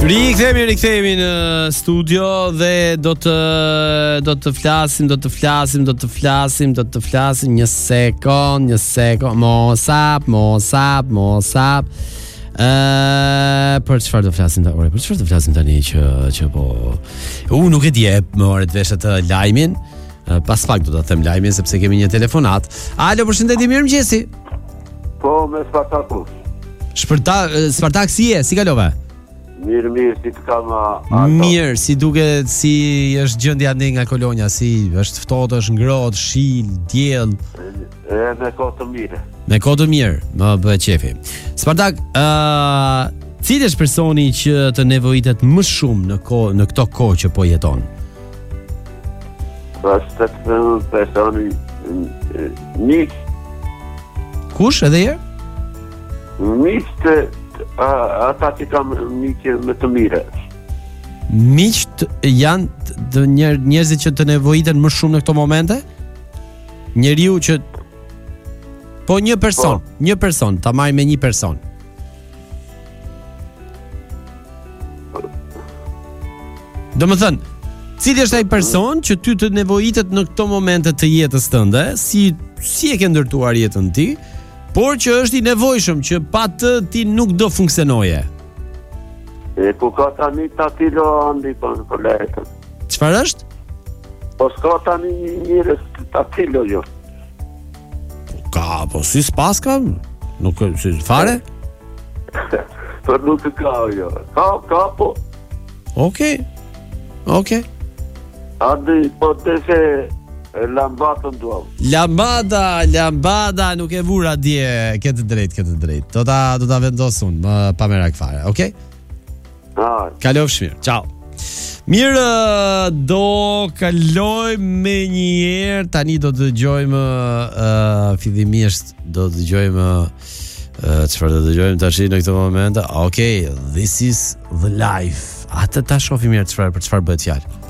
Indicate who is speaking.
Speaker 1: Rikthehemi në studio dhe do të flasim një sekond, mosap. Për çfarë do flasim tani? Për çfarë do flasim tani që po nuk e di, më orë të vesh atë lajmin. Pas pak do ta them lajmin sepse kemi një telefonat. Alo, përshëndetje, mirëmëngjesi.
Speaker 2: Po, me Spartaku.
Speaker 1: Spartak si je? Si kalove?
Speaker 2: Mirë, si të kam
Speaker 1: Mirë, si duket, si është gjendja ande nga Kolonja, si është ftohtë, është ngrohtë, shil, diell.
Speaker 2: Me kohë të mirë.
Speaker 1: Me kohë të mirë, më bëhet qefi. Spartak, cili është personi që të nevojitet më shumë në këto kohë që po jeton?
Speaker 2: Është personi miq.
Speaker 1: Kush, edhe herë?
Speaker 2: Miq ata që kam miqë më të mire.
Speaker 1: Miqt janë njerëzit që të nevojiten më shumë në këto momente? Njeriu që po një person, ta marrim me një person. Domethënë, cili është ai person që ty të nevojitet në këto momente të jetës tënde, si e ke ndërtuar jetën ti, por që është i nevojshëm që pa të ti nuk do funksionoje.
Speaker 2: Po ka tani tatilo andi për lejtën.
Speaker 1: Çfarë është?
Speaker 2: Po s'ka tani njërës tatilo jo.
Speaker 1: Po si s'pas ka? Nuk si fare?
Speaker 2: Për nuk ka jo. Ka po. Okej. Andi po të se Lambatën duam. Lambada
Speaker 1: nuk e vura dje, këtë drejt. Do ta vendos unë, më pa merak fare, okay? Kalofsh mirë. Ciao. Mirë, do kaloj me një herë. Tani do të dëgjojmë fillimisht do të dëgjojmë çfarë do të dëgjojmë tash në këtë moment. Okay, this is the life. Atë ta shohim mirë për çfarë bëhet fjalë.